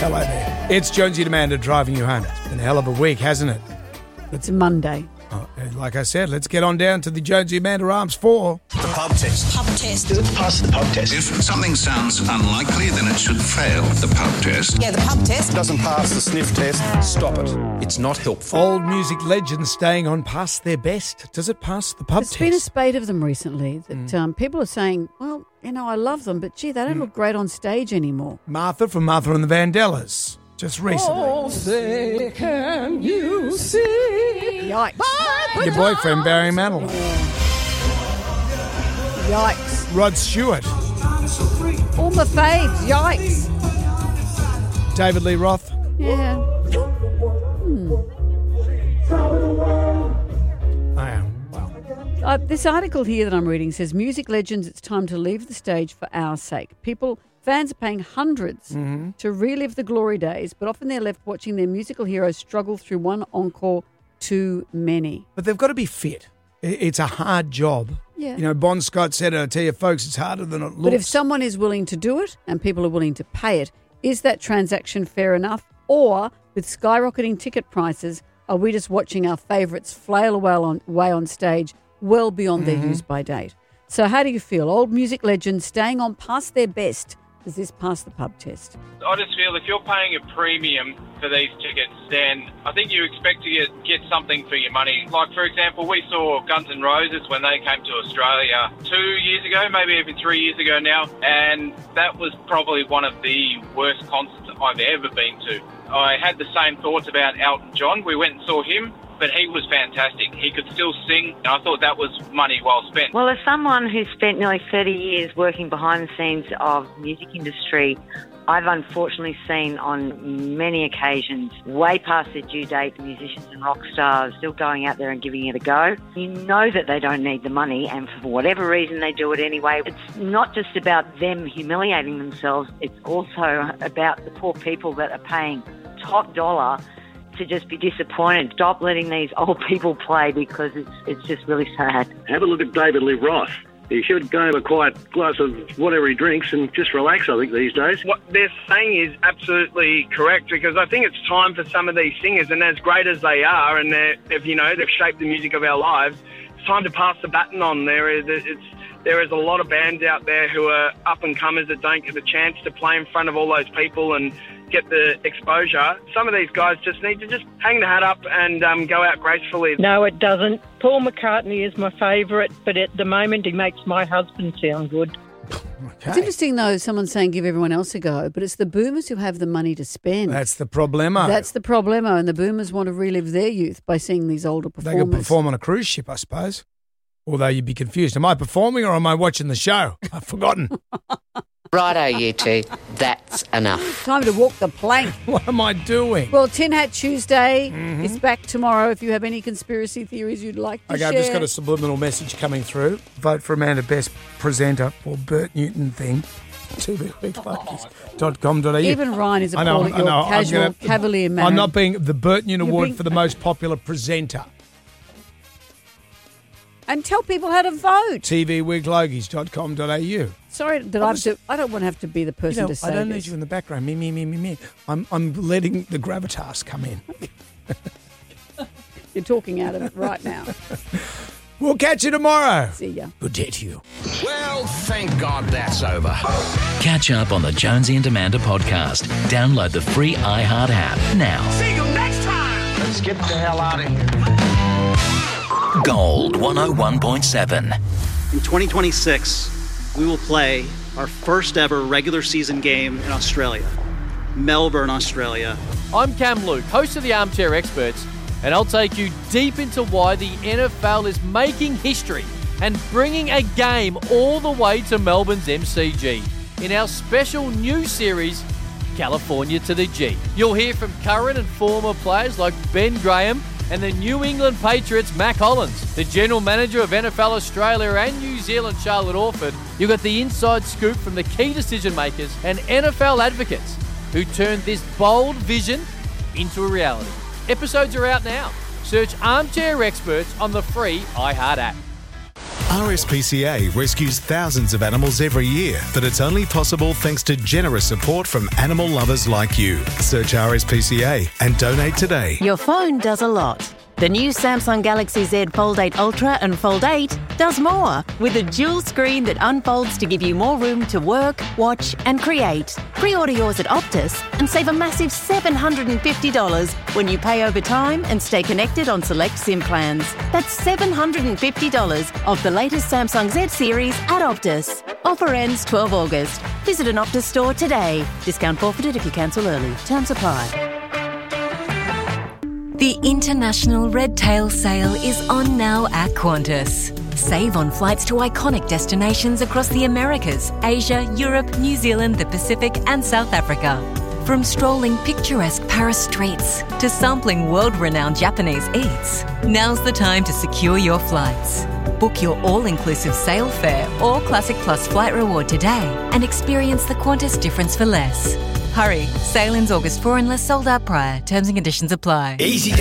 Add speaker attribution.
Speaker 1: Hello there. It's Jonesy and Amanda driving you home. It's been a hell of a week, hasn't it?
Speaker 2: It's Monday.
Speaker 1: Oh, like I said, let's get on down to the Jonesy and Amanda Arms for
Speaker 3: The pub test.
Speaker 4: Pub test.
Speaker 3: Does it pass the pub test?
Speaker 5: If something sounds unlikely, then it should fail the pub test.
Speaker 4: Yeah, the pub test.
Speaker 3: Doesn't pass the sniff test. Stop it. It's not helpful.
Speaker 1: old music legends staying on past their best. Does it pass the pub
Speaker 2: There's
Speaker 1: test?
Speaker 2: been a spate of them recently that people are saying, well, you know, I love them, but gee, they don't look great on stage anymore.
Speaker 1: Martha from Martha and the Vandellas, just recently.
Speaker 6: Oh, say, can you see?
Speaker 2: Yikes.
Speaker 1: Your boyfriend, Barry Manilow.
Speaker 2: Yikes.
Speaker 1: Rod Stewart.
Speaker 2: All my faves. Yikes.
Speaker 1: David Lee Roth.
Speaker 2: Yeah.
Speaker 1: Wow.
Speaker 2: This article here that I'm reading says, music legends, it's time to leave the stage for our sake. Fans are paying hundreds to relive the glory days, but often they're left watching their musical heroes struggle through one encore too many.
Speaker 1: But they've got to be fit. It's a hard job.
Speaker 2: Yeah.
Speaker 1: You know, Bon Scott said, I tell you, folks, it's harder than it looks.
Speaker 2: But if someone is willing to do it and people are willing to pay it, is that transaction fair enough? Or, with skyrocketing ticket prices, are we just watching our favourites flail away on stage well beyond their use-by date? So how do you feel? Old music legends staying on past their best. Does this pass the pub test?
Speaker 7: I just feel if you're paying a premium for these tickets, then I think you expect to get something for your money. Like, for example, we saw Guns N' Roses when they came to Australia 2 years ago, maybe even 3 years ago now, and that was probably one of the worst concerts I've ever been to. I had the same thoughts about Elton John. We went and saw him, but he was fantastic. He could still sing, and I thought that was money well spent.
Speaker 8: Well, as someone who's spent nearly 30 years working behind the scenes of the music industry, I've unfortunately seen on many occasions, way past their due date, musicians and rock stars still going out there and giving it a go. You know that they don't need the money, and for whatever reason they do it anyway. It's not just about them humiliating themselves, it's also about the poor people that are paying top dollar to just be disappointed. Stop letting these old people play, because it's just really sad.
Speaker 9: Have a look at David Lee Roth. He should go have a quiet glass of whatever he drinks and just relax, I think, these days.
Speaker 7: What they're saying is absolutely correct, because I think it's time for some of these singers, and as great as they are, and they've shaped the music of our lives, it's time to pass the baton on. There is a lot of bands out there who are up-and-comers that don't get the chance to play in front of all those people and get the exposure. Some of these guys just need to just hang the hat up and go out gracefully.
Speaker 6: No, it doesn't. Paul McCartney is my favourite, but at the moment he makes my husband sound good.
Speaker 1: Okay.
Speaker 2: It's interesting, though, someone's saying give everyone else a go, but it's the boomers who have the money to spend.
Speaker 1: That's the problemo.
Speaker 2: That's the problemo, and the boomers want to relive their youth by seeing these older
Speaker 1: They
Speaker 2: performers.
Speaker 1: could perform on a cruise ship, I suppose. Although you'd be confused. Am I performing or am I watching the show? I've forgotten.
Speaker 10: Righto, you two. That's enough.
Speaker 2: Time to walk the plank.
Speaker 1: What am I doing?
Speaker 2: Well, Tin Hat Tuesday is back tomorrow. If you have any conspiracy theories you'd like to
Speaker 1: Okay,
Speaker 2: share.
Speaker 1: I've just got a subliminal message coming through. Vote for Amanda Best Presenter for Bert Newton thing. tvweekladies.com.au.
Speaker 2: Even Ryan is
Speaker 1: I know,
Speaker 2: appalled at your
Speaker 1: I'm
Speaker 2: casual,
Speaker 1: gonna-
Speaker 2: cavalier manner.
Speaker 1: I'm not being the Bert Newton
Speaker 2: You're
Speaker 1: Award
Speaker 2: being-
Speaker 1: for the most popular presenter.
Speaker 2: And tell people how to vote.
Speaker 1: tvweeklogies.com.au.
Speaker 2: Sorry that I don't want to have to be the person to say
Speaker 1: I don't
Speaker 2: this.
Speaker 1: need you in the background. Me. I'm letting the gravitas come in.
Speaker 2: You're talking out of it right now.
Speaker 1: We'll catch you tomorrow.
Speaker 2: See ya.
Speaker 1: Good day to you.
Speaker 3: Well, thank God that's over.
Speaker 11: Catch up on the Jonesy and Amanda podcast. Download the free iHeart app now.
Speaker 3: See you next time. Let's get the hell out of here.
Speaker 11: Gold 101.7.
Speaker 12: In 2026, we will play our first ever regular season game in Australia, Melbourne, Australia.
Speaker 13: I'm Cam Luke, host of the Armchair Experts, and I'll take you deep into why the NFL is making history and bringing a game all the way to Melbourne's MCG in our special new series, California to the G. You'll hear from current and former players like Ben Graham and the New England Patriots' Mac Hollins, the General Manager of NFL Australia and New Zealand, Charlotte Orford. You've got the inside scoop from the key decision makers and NFL advocates who turned this bold vision into a reality. Episodes are out now. Search Armchair Experts on the free iHeart app.
Speaker 4: RSPCA rescues thousands of animals every year, but it's only possible thanks to generous support from animal lovers like you. Search RSPCA and donate today.
Speaker 14: Your phone does a lot. The new Samsung Galaxy Z Fold 8 Ultra and Fold 8 does more, with a dual screen that unfolds to give you more room to work, watch and create. Pre-order yours at Optus and save a massive $750 when you pay over time and stay connected on select SIM plans. That's $750 off the latest Samsung Z series at Optus. Offer ends 12 August. Visit an Optus store today. Discount forfeited if you cancel early. Terms apply.
Speaker 15: The International Red Tail Sale is on now at Qantas. Save on flights to iconic destinations across the Americas, Asia, Europe, New Zealand, the Pacific and South Africa. From strolling picturesque Paris streets to sampling world-renowned Japanese eats, now's the time to secure your flights. Book your all-inclusive sale fare or Classic Plus flight reward today and experience the Qantas difference for less. Hurry, sale ends August 4 unless sold out prior. Terms and conditions apply.
Speaker 16: Easy